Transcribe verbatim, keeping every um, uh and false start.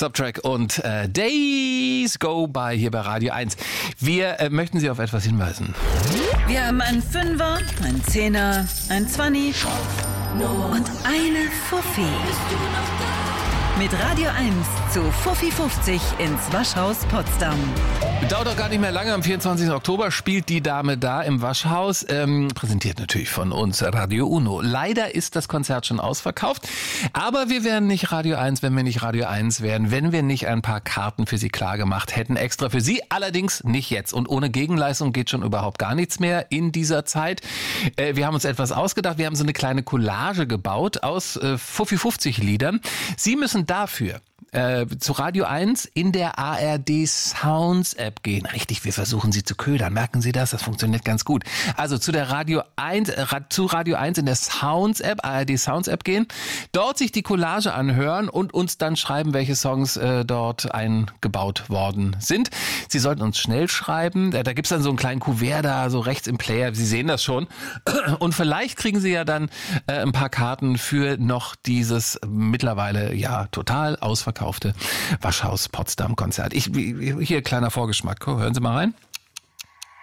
Subtrack und äh, Days Go By hier bei Radio eins. Wir äh, möchten Sie auf etwas hinweisen. Wir haben einen Fünfer, einen Zehner, einen Zwanni und eine Fuffi. Mit Radio eins zu Fuffi fünfzig ins Waschhaus Potsdam. Dauert doch gar nicht mehr lange. Am vierundzwanzigsten Oktober spielt die Dame da im Waschhaus. Ähm, präsentiert natürlich von uns Radio Uno. Leider ist das Konzert schon ausverkauft. Aber wir wären nicht Radio eins, wenn wir nicht Radio eins wären, wenn wir nicht ein paar Karten für Sie klargemacht hätten. Extra für Sie, allerdings nicht jetzt. Und ohne Gegenleistung geht schon überhaupt gar nichts mehr in dieser Zeit. Äh, wir haben uns etwas ausgedacht. Wir haben so eine kleine Collage gebaut aus äh, Fuffi fünfzig Liedern. Sie müssen dafür äh, zu Radio eins in der A R D Sounds App gehen. Richtig, wir versuchen Sie zu ködern. Merken Sie das? Das funktioniert ganz gut. Also zu der Radio eins, äh, zu Radio eins in der Sounds App, A R D Sounds App gehen, dort sich die Collage anhören und uns dann schreiben, welche Songs äh, dort eingebaut worden sind. Sie sollten uns schnell schreiben. Da, da gibt's dann so einen kleinen Kuvert da, so rechts im Player. Sie sehen das schon. Und vielleicht kriegen Sie ja dann äh, ein paar Karten für noch dieses mittlerweile ja total ausverkaufte Waschhaus Potsdam Konzert. Ich, hier kleiner Vorgeschmack. Hören Sie mal rein.